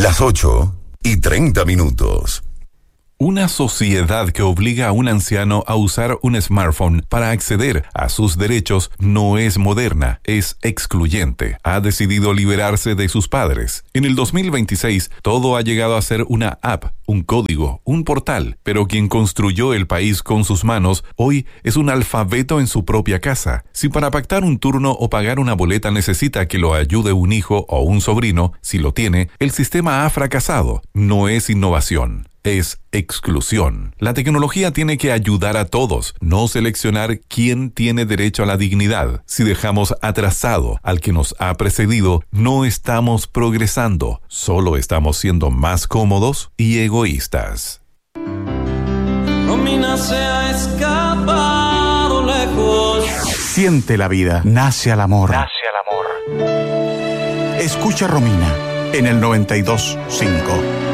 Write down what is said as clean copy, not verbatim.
Las 8:30. Una sociedad que obliga a un anciano a usar un smartphone para acceder a sus derechos no es moderna, es excluyente. Ha decidido liberarse de sus padres. En el 2026, todo ha llegado a ser una app, un código, un portal, pero quien construyó el país con sus manos hoy es un alfabeto en su propia casa. Si para pactar un turno o pagar una boleta necesita que lo ayude un hijo o un sobrino, si lo tiene, el sistema ha fracasado. No es innovación. Es exclusión. La tecnología tiene que ayudar a todos, no seleccionar quién tiene derecho a la dignidad. Si dejamos atrasado al que nos ha precedido, no estamos progresando, solo estamos siendo más cómodos y egoístas. Romina se ha escapado lejos. Siente la vida, nace al amor. Nace al amor. Escucha Romina en el 92.5.